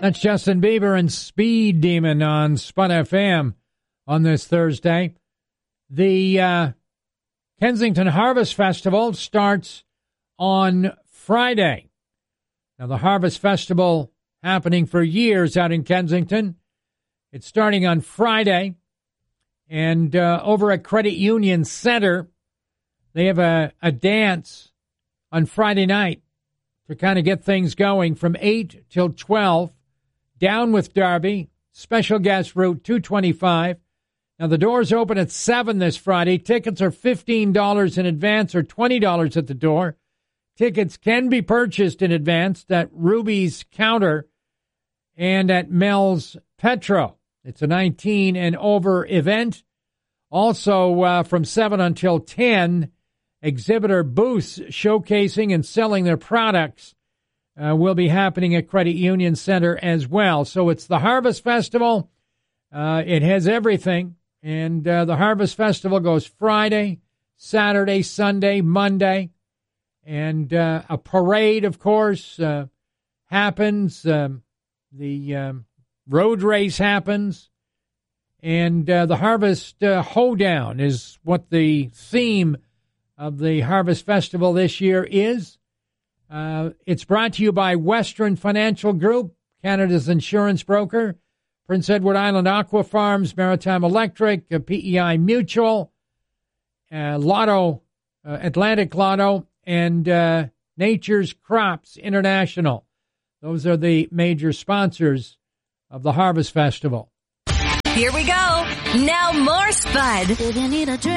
That's Justin Bieber and Speed Demon on Spud FM on this Thursday. The Kensington Harvest Festival starts on Friday. Now, the Harvest Festival happening for years out in Kensington. It's starting on Friday. And over at Credit Union Center, they have a dance on Friday night to kind of get things going from 8 till 12. Down with Derby, special guest Route 225. Now, the doors open at 7 this Friday. Tickets are $15 in advance or $20 at the door. Tickets can be purchased in advance at Ruby's Counter and at Mel's Petro. It's a 19 and over event. Also, from 7 until 10, exhibitor booths showcasing and selling their products will be happening at Credit Union Center as well. So it's the Harvest Festival. It has everything. And the Harvest Festival goes Friday, Saturday, Sunday, Monday. And a parade, of course, happens. The road race happens. And the Harvest Hoedown is what the theme of the Harvest Festival this year is. It's brought to you by Western Financial Group, Canada's insurance broker, Prince Edward Island Aqua Farms, Maritime Electric, PEI Mutual, Lotto, Atlantic Lotto, and Nature's Crops International. Those are the major sponsors of the Harvest Festival. Here we go. Now more Spud.